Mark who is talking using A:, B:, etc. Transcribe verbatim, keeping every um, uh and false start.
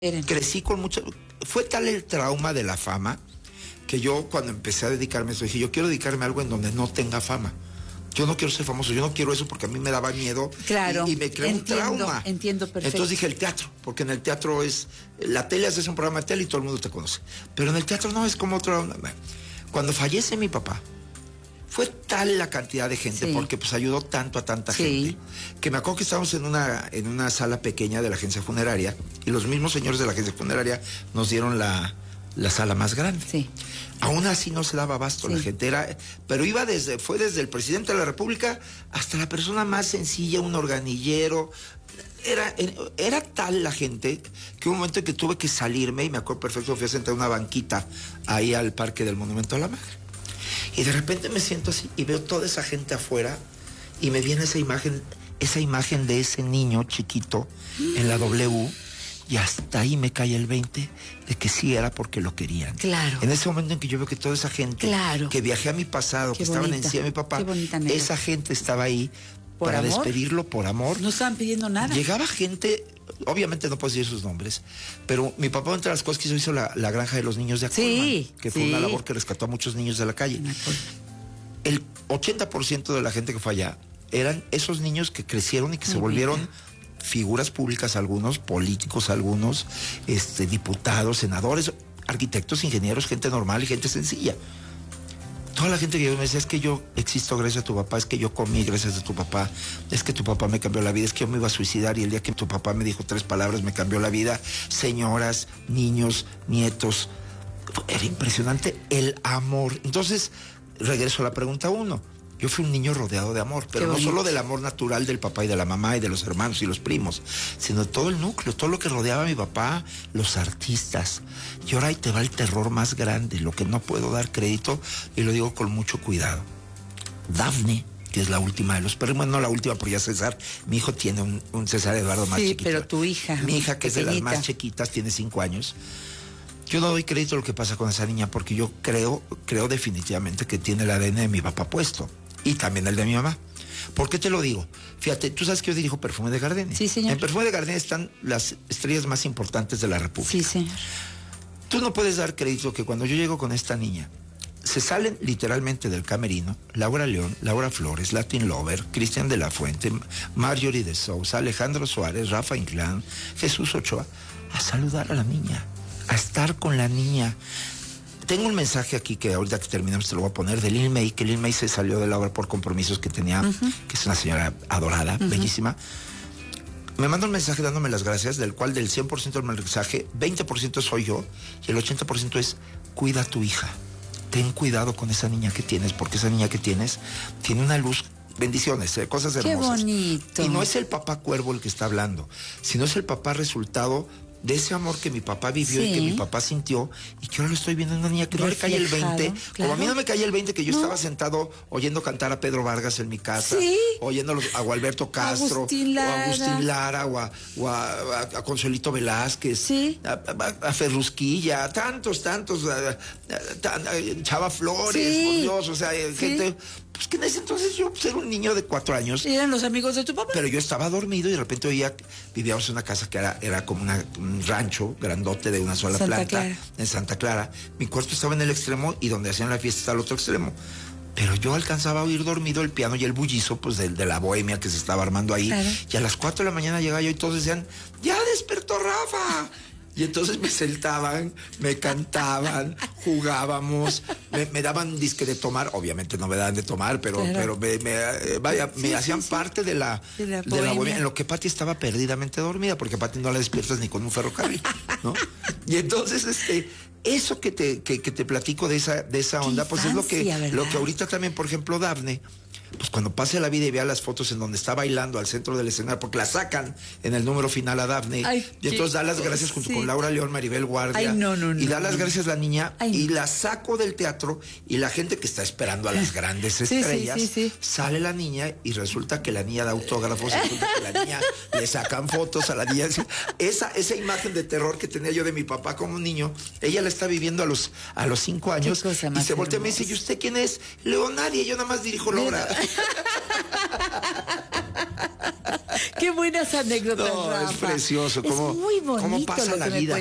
A: Crecí con mucho... Fue tal el trauma de la fama que yo cuando empecé a dedicarme a eso dije, yo quiero dedicarme a algo en donde no tenga fama. Yo no quiero ser famoso, yo no quiero eso porque a mí me daba miedo.
B: Claro,
A: y, y me creó
B: entiendo,
A: un trauma.
B: Entiendo perfecto.
A: Entonces dije el teatro, porque en el teatro es... La tele haces un programa de tele y todo el mundo te conoce. Pero en el teatro no, es como otro... Cuando fallece mi papá, fue tal la cantidad de gente, sí, porque pues ayudó tanto a tanta sí. gente, que me acuerdo que estábamos en una, en una sala pequeña de la agencia funeraria y los mismos señores de la agencia funeraria nos dieron la, la sala más grande.
B: Sí.
A: Aún así no se daba abasto sí. la gente, era, pero iba desde, fue desde el presidente de la República hasta la persona más sencilla, un organillero. Era, era tal la gente que un momento en que tuve que salirme, y me acuerdo perfecto, fui a sentar una banquita ahí al Parque del Monumento a la Madre. Y de repente me siento así y veo toda esa gente afuera y me viene esa imagen, esa imagen de ese niño chiquito en la W, y hasta ahí me cae el veinte de que sí era porque lo querían.
B: Claro.
A: En ese momento en que yo veo que toda esa gente
B: claro.
A: que viajé a mi pasado,
B: Qué
A: que
B: bonita.
A: estaban encima de mi papá, esa gente estaba ahí para amor? despedirlo por amor.
B: No estaban pidiendo nada.
A: Llegaba gente... Obviamente no puedo decir sus nombres, pero mi papá, entre las cosas que hizo, hizo la, la granja de los niños de Acolman,
B: sí,
A: que fue
B: sí.
A: una labor que rescató a muchos niños de la calle. El ochenta por ciento de la gente que fue allá eran esos niños que crecieron y que Muy se volvieron bien. figuras públicas, algunos, políticos, algunos, este, diputados, senadores, arquitectos, ingenieros, gente normal y gente sencilla. Toda la gente que yo me decía, es que yo existo gracias a tu papá, es que yo comí gracias a tu papá, es que tu papá me cambió la vida, es que yo me iba a suicidar y el día que tu papá me dijo tres palabras me cambió la vida. Señoras, niños, nietos, era impresionante el amor. Entonces, regreso a la pregunta uno. Yo fui un niño rodeado de amor, pero no solo del amor natural del papá y de la mamá y de los hermanos y los primos, sino todo el núcleo, todo lo que rodeaba a mi papá, los artistas. Y ahora ahí te va el terror más grande, lo que no puedo dar crédito, y lo digo con mucho cuidado. Dafne, que es la última de los perros, bueno, no la última porque ya César, mi hijo tiene un, un César Eduardo más
B: sí,
A: chiquito.
B: pero tu hija.
A: Mi hija, que
B: pequeñita.
A: es de las más chiquitas, tiene cinco años. Yo no doy crédito a lo que pasa con esa niña porque yo creo, creo definitivamente que tiene el A D N de mi papá puesto. Y también el de mi mamá. ¿Por qué te lo digo? Fíjate, tú sabes que yo dirijo Perfume de Gardenia.
B: Sí, señor.
A: En Perfume de Gardenia están las estrellas más importantes de la República.
B: Sí, señor.
A: Tú no puedes dar crédito que cuando yo llego con esta niña, se salen literalmente del camerino Laura León, Laura Flores, Latin Lover, Cristian de la Fuente, Marjorie de Sousa, Alejandro Suárez, Rafa Inclán, Jesús Ochoa, a saludar a la niña, a estar con la niña. Tengo un mensaje aquí que ahorita que terminamos te lo voy a poner de Lil May, que Lil May se salió de la obra por compromisos que tenía, uh-huh. que es una señora adorada, uh-huh. bellísima. Me manda un mensaje dándome las gracias, del cual del cien por ciento del mensaje, veinte por ciento soy yo y el ochenta por ciento es cuida a tu hija. Ten cuidado con esa niña que tienes, porque esa niña que tienes tiene una luz. Bendiciones, eh, cosas hermosas.
B: Qué bonito.
A: Y no es el papá cuervo el que está hablando, sino es el papá resultado de ese amor que mi papá vivió sí. y que mi papá sintió, y que ahora lo estoy viendo en una niña que Reflejado, no le cae el veinte, claro. como a mí no me caía el veinte que yo no. estaba sentado oyendo cantar a Pedro Vargas en mi casa,
B: ¿Sí?
A: oyendo a Gualberto Castro,
B: Agustín
A: o a Agustín Lara, o a, o a, a, a Consuelito Velázquez,
B: ¿Sí?
A: a, a, a Ferrusquilla, tantos, tantos, a, a, a Chava Flores,
B: ¿Sí?
A: por Dios, o sea, ¿Sí? gente... Pues que en ese entonces yo pues, era un niño de cuatro años.
B: ¿Eran los amigos de tu papá?
A: Pero yo estaba dormido y de repente oía, vivíamos en una casa que era, era como una, un rancho grandote de una sola
B: Santa
A: planta
B: Clara.
A: En Santa Clara. Mi cuarto estaba en el extremo y donde hacían la fiesta estaba al otro extremo. Pero yo alcanzaba a oír dormido el piano y el bullizo pues de, de la bohemia que se estaba armando ahí. Claro. Y a las cuatro de la mañana llegaba yo y todos decían, ¡ya despertó Rafa! Y entonces me sentaban, me cantaban, jugábamos, me, me daban disque de tomar, obviamente no me daban de tomar, pero, claro. pero me, me, vaya, sí, me sí, hacían sí. parte de la,
B: de la,
A: de la bohemia, en lo que Pati estaba perdidamente dormida, porque a Pati no la despiertas ni con un ferrocarril, ¿no? Y entonces, este, eso que te, que, que te platico de esa, de esa onda, pues es lo que, lo que ahorita también, por ejemplo, Dafne, pues cuando pase la vida y vea las fotos en donde está bailando al centro del escenario, porque la sacan en el número final a Dafne, Ay, y entonces da las gracias junto sí. con Laura León, Maribel Guardia,
B: Ay, no, no, no,
A: y da las
B: no.
A: gracias a la niña,
B: Ay,
A: y
B: no.
A: la saco del teatro, y la gente que está esperando a las grandes
B: sí,
A: estrellas,
B: sí, sí, sí.
A: sale la niña, y resulta que la niña da autógrafos, y resulta que la niña le sacan fotos a la niña. Esa, esa imagen de terror que tenía yo de mi papá como un niño, ella la está viviendo a los, a los cinco años, y se voltea y me dice, ¿y usted quién es? Le digo, nadie, yo nada más dirijo la obra.
B: Qué buenas anécdotas,
A: No,
B: Rafa.
A: es precioso. Cómo,
B: es muy bonito
A: cómo pasa
B: lo
A: la
B: que me
A: vida.